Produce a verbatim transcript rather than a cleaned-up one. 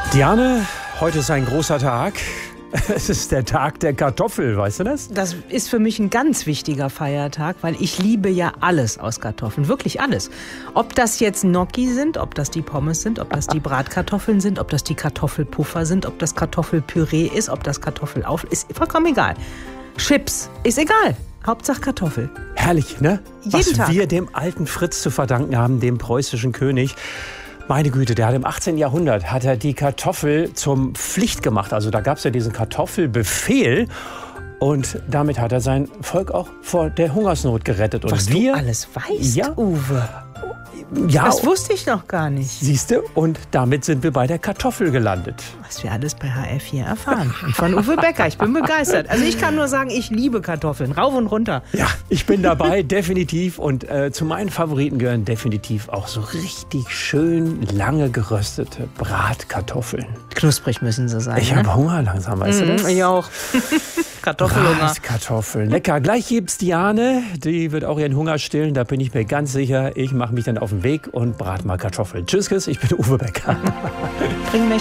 Diane, heute ist ein großer Tag. Es ist der Tag der Kartoffel, weißt du das? Das ist für mich ein ganz wichtiger Feiertag, weil ich liebe ja alles aus Kartoffeln, wirklich alles. Ob das jetzt Gnocchi sind, ob das die Pommes sind, ob das die Bratkartoffeln sind, ob das die Kartoffelpuffer sind, ob das Kartoffelpüree ist, ob das Kartoffelauf ist, vollkommen egal. Chips, ist egal. Hauptsache Kartoffel. Herrlich, ne? Jeden Was Tag. wir dem alten Fritz zu verdanken haben, dem preußischen König. Meine Güte, der hat im achtzehnten Jahrhundert hat er die Kartoffel zum Pflicht gemacht. Also da gab es ja diesen Kartoffelbefehl. Und damit hat er sein Volk auch vor der Hungersnot gerettet. Und Was wir, du alles weißt, Ja. Uwe. ja, Das wusste ich noch gar nicht. siehst du, und damit sind wir bei der Kartoffel gelandet. Was wir alles bei H F vier erfahren. Und von Uwe Becker. Ich bin begeistert. Also ich kann nur sagen, ich liebe Kartoffeln. Rauf und runter. Ja, ich bin dabei, definitiv. Und äh, zu meinen Favoriten gehören definitiv auch so richtig schön lange geröstete Bratkartoffeln. Knusprig müssen sie sein. Ich ne? habe Hunger langsam, weißt du das? Ich auch. Kartoffelhunger. Bratkartoffeln. Lecker. Gleich gibt's Diane, die wird auch ihren Hunger stillen, da bin ich mir ganz sicher. Ich mache mich dann auf den Weg und brat mal Kartoffeln. Tschüss, Chris, ich bin Uwe Becker. Bring mich